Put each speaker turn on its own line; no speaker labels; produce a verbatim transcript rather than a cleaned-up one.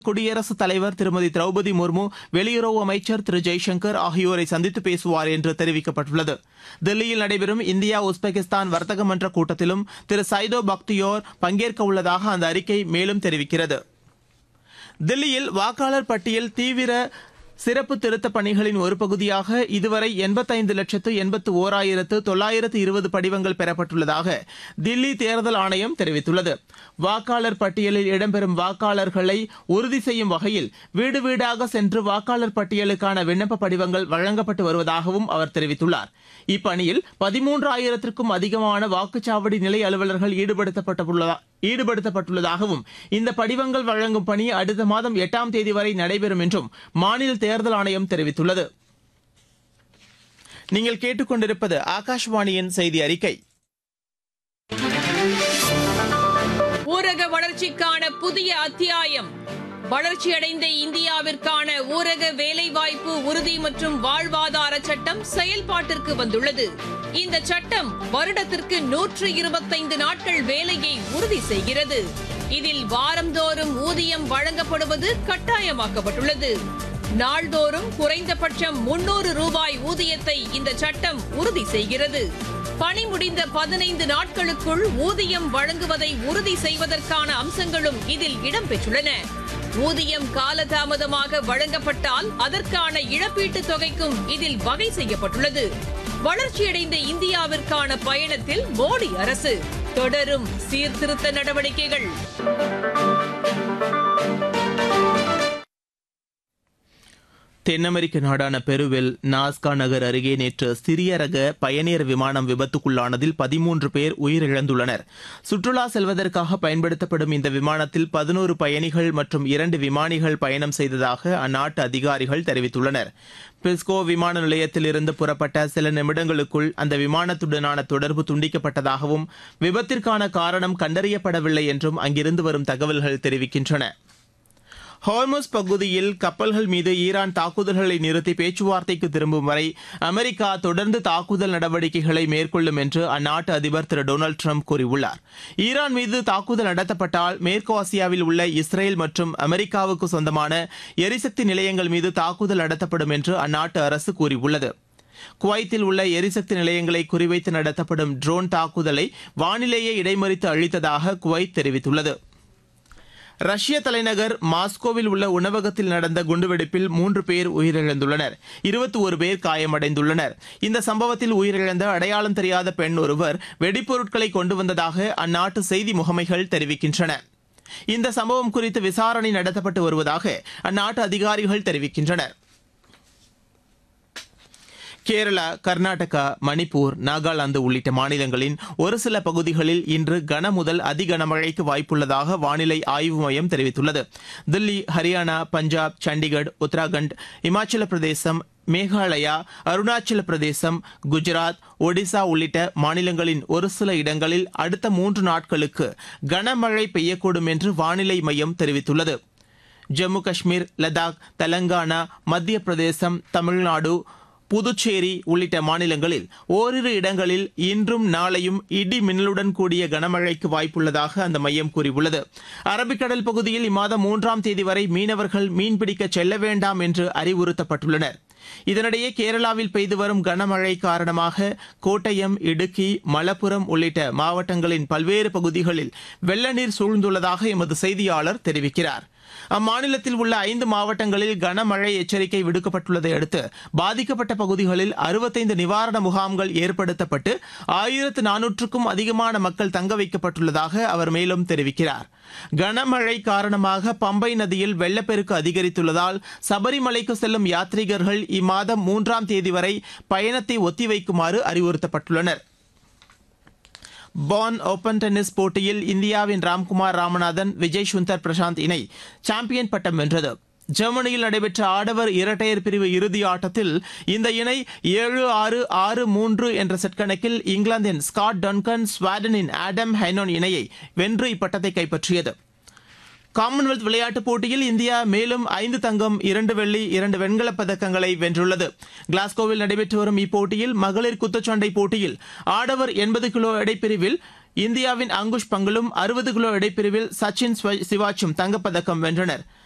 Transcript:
குடியரசுத் தலைவர் திருமதி திரௌபதி முர்மு, வெளியுறவு அமைச்சர் திரு ஜெய்சங்கர் ஆகியோரை சந்தித்து பேசுவார் என்று தெரிவிக்கப்பட்டுள்ளது. தில்லியில் நடைபெறும் இந்தியா உஸ்பெகிஸ்தான் வர்த்தக மன்ற கூட்டத்திலும் திரு சைதோ பக்தியோர் பங்கேற்க உள்ளதாக அந்த அறிக்கை மேலும் தெரிவிக்கிறது. தில்லியில் வாக்காளர் பட்டியல் தீவிர சிறப்பு திருத்தப் பணிகளின் ஒரு பகுதியாக இதுவரை எண்பத்தைந்து லட்சத்து எண்பத்து ஓராயிரத்து தொள்ளாயிரத்து இருபது படிவங்கள் பெறப்பட்டுள்ளதாக தில்லி தேர்தல் ஆணையம் தெரிவித்துள்ளது. வாக்காளர் பட்டியலில் இடம்பெறும் வாக்காளர்களை உறுதி செய்யும் வகையில் வீடு வீடாக சென்று வாக்காளர் பட்டியலுக்கான விண்ணப்ப படிவங்கள் வழங்கப்பட்டு வருவதாகவும் அவர் தெரிவித்துள்ளார். இப்பணியில் பதிமூன்றாயிரத்திற்கும் அதிகமான வாக்குச்சாவடி நிலை அலுவலர்கள் ஈடுபடுத்தப்பட்டுள்ளதாகவும் இந்த படிவங்கள் வழங்கும் பணி அடுத்த மாதம் எட்டாம் தேதி வரை நடைபெறும் என்றும் மாநில தேர்தல் ஆணையம் தெரிவித்துள்ளது. நீங்கள் கேட்டுக்கொண்டிருப்பது ஆகாஷ்வாணியின் செய்தி அறிக்கை.
ஊரக வளர்ச்சிக்கான புதிய அத்தியாயம். வளர்ச்சியடைந்த இந்தியாவிற்கான ஊரக வேலைவாய்ப்பு உறுதி மற்றும் வாழ்வாதார சட்டம் செயல்பாட்டிற்கு வந்துள்ளது. இந்த சட்டம் வருடத்திற்கு நூற்று இருபத்தைந்து நாட்கள் வேலையை உறுதி செய்கிறது. இதில் வாரந்தோறும் ஊதியம் வழங்கப்படுவது கட்டாயமாக்கப்பட்டுள்ளது. நாள்தோறும் குறைந்தபட்சம் முன்னூறு ரூபாய் ஊதியத்தை இந்த சட்டம் உறுதி செய்கிறது. பணி முடிந்த பதினைந்து நாட்களுக்குள் ஊதியம் வழங்குவதை உறுதி செய்வதற்கான அம்சங்களும் இதில் இடம்பெற்றுள்ளன. ஊதியம் காலதாமதமாக வழங்கப்பட்டால் அதற்கான இழப்பீட்டுத் தொகைக்கும் இதில் வகை செய்யப்பட்டுள்ளது. வளர்ச்சியடைந்த இந்தியாவிற்கான பயணத்தில் மோடி அரசு தொடரும் சீர்திருத்த நடவடிக்கைகள்.
தென் அமெரிக்க நாடான பெருவில் நாஸ்கா நகர் அருகே நேற்று சிறிய ரக பயணியர் விமானம் விபத்துக்குள்ளானதில் பதிமூன்று பேர் உயிரிழந்துள்ளனர். சுற்றுலா செல்வதற்காக பயன்படுத்தப்படும் இந்த விமானத்தில் பதினோரு பயணிகள் மற்றும் இரண்டு விமானிகள் பயணம் செய்ததாக அந்நாட்டு அதிகாரிகள் தெரிவித்துள்ளனர். பிஸ்கோ விமான நிலையத்திலிருந்து புறப்பட்ட சில நிமிடங்களுக்குள் அந்த விமானத்துடனான தொடர்பு துண்டிக்கப்பட்டதாகவும் விபத்திற்கான காரணம் கண்டறியப்படவில்லை என்றும் அங்கிருந்து வரும் தகவல்கள் தெரிவிக்கின்றன. ஹோர்முஸ் பகுதியில் கப்பல்கள் மீது ஈரான் தாக்குதல்களை நிறுத்தி பேச்சுவார்த்தைக்கு திரும்பும் வரை அமெரிக்கா தொடர்ந்து தாக்குதல் நடவடிக்கைகளை மேற்கொள்ளும் என்று அந்நாட்டு அதிபர் திரு டொனால்டு டிரம்ப் கூறியுள்ளார். ஈரான் மீது தாக்குதல் நடத்தப்பட்டால் மேற்கு ஆசியாவில் உள்ள இஸ்ரேல் மற்றும் அமெரிக்காவுக்கு சொந்தமான எரிசக்தி நிலையங்கள் மீது தாக்குதல் நடத்தப்படும் என்று அந்நாட்டு அரசு கூறியுள்ளது. குவைத்தில் உள்ள எரிசக்தி நிலையங்களை குறிவைத்து நடத்தப்படும் ட்ரோன் தாக்குதலை வானிலேயே இடைமறித்து அழித்ததாக குவைத் தெரிவித்துள்ளது. ரஷ்ய தலைநகர் மாஸ்கோவில் உள்ள உணவகத்தில் நடந்த குண்டுவெடிப்பில் மூன்று பேர் உயிரிழந்துள்ளனர். இருபத்தி ஒரு பேர் காயமடைந்துள்ளனர். இந்த சம்பவத்தில் உயிரிழந்த அடையாளம் தெரியாத பெண் ஒருவர் வெடிப்பொருட்களை கொண்டு வந்ததாக அந்நாட்டு செய்தி முகமைகள் தெரிவிக்கின்றன. இந்த சம்பவம் குறித்து விசாரணை நடத்தப்பட்டு வருவதாக அந்நாட்டு அதிகாரிகள் தெரிவிக்கின்றனர். கேரளா, கர்நாடகா, மணிப்பூர், நாகாலாந்து உள்ளிட்ட மாநிலங்களின் ஒரு சில பகுதிகளில் இன்று கன முதல் அதி கனமழைக்கு வாய்ப்புள்ளதாக வானிலை ஆய்வு மையம் தெரிவித்துள்ளது. தில்லி, ஹரியானா, பஞ்சாப், சண்டிகர், உத்தராகண்ட், இமாச்சல பிரதேசம், மேகாலயா, அருணாச்சல பிரதேசம், குஜராத், ஒடிசா உள்ளிட்ட மாநிலங்களின் ஒரு சில இடங்களில் அடுத்த மூன்று நாட்களுக்கு கனமழை பெய்யக்கூடும் என்று வானிலை மையம் தெரிவித்துள்ளது. ஜம்மு காஷ்மீர், லடாக், தெலங்கானா, மத்திய பிரதேசம், தமிழ்நாடு, புதுச்சேரி உள்ளிட்ட மாநிலங்களில் ஓரிரு இடங்களில் இன்றும் நாளையும் இடி மின்னலுடன் கூடிய கனமழைக்கு வாய்ப்புள்ளதாக அந்த மையம் கூறியுள்ளது. அரபிக்கடல் பகுதியில் இம்மாதம் மூன்றாம் தேதி வரை மீனவர்கள் மீன்பிடிக்க செல்ல வேண்டாம் என்று அறிவுறுத்தப்பட்டுள்ளனர். இதனிடையே கேரளாவில் பெய்து வரும் கனமழை காரணமாக கோட்டயம், இடுக்கி, மலப்புரம் உள்ளிட்ட மாவட்டங்களின் பல்வேறு பகுதிகளில் வெள்ள நீர் சூழ்ந்துள்ளதாக எமது செய்தியாளர் தெரிவிக்கிறார். அம்மாநிலத்தில் உள்ள ஐந்து மாவட்டங்களில் கனமழை எச்சரிக்கை விடுக்கப்பட்டுள்ளதை அடுத்து பாதிக்கப்பட்ட பகுதிகளில் அறுபத்தைந்து நிவாரண முகாம்கள் ஏற்படுத்தப்பட்டு ஆயிரத்து நானூற்றுக்கும் அதிகமான மக்கள் தங்க வைக்கப்பட்டுள்ளதாக அவர் மேலும் தெரிவிக்கிறார். கனமழை காரணமாக பம்பை நதியில் வெள்ளப்பெருக்கு அதிகரித்துள்ளதால் சபரிமலைக்கு செல்லும் யாத்ரீகர்கள் இம்மாதம் மூன்றாம் தேதி வரை பயணத்தை ஒத்திவைக்குமாறு அறிவுறுத்தப்பட்டுள்ளனர். பான் ஓபன் டென்னிஸ் போட்டியில் இந்தியாவின் ராம்குமார் ராமநாதன், விஜய் சுந்தர் பிரசாந்த் இணை சாம்பியன் பட்டம் வென்றது. ஜெர்மனியில் நடைபெற்ற ஆடவர் இரட்டையர் பிரிவு இறுதி ஆட்டத்தில் இந்த இணை ஏழு ஆறு ஆறு மூன்று என்ற செட் கணக்கில் இங்கிலாந்தின் ஸ்காட் டன்கன், ஸ்வீடனின் ஆடம் ஹைனோன் இணையை வென்று இப்பட்டத்தை கைப்பற்றியது. காமன்வெல்த் விளையாட்டுப் போட்டியில் இந்தியா மேலும் ஐந்து தங்கம், இரண்டு வெள்ளி, இரண்டு வெண்கலப் பதக்கங்களை வென்றுள்ளது. கிளாஸ்கோவில் நடைபெற்று வரும் இப்போட்டியில் மகளிர் குத்துச்சண்டை போட்டியில் ஆடவர் எண்பது கிலோ எடைப்பிரிவில் இந்தியாவின் அங்குஷ் பங்கலும், அறுபது கிலோ எடைப்பிரிவில் சச்சின் சிவாச்சும் தங்கப்பதக்கம் வென்றனர்.